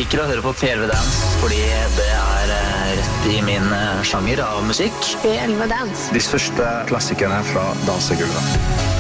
liker å høre på P11 Dance, fordi det rett i min sjanger av musikk. P11 Dance. De største klassikerne fra dansegulvet.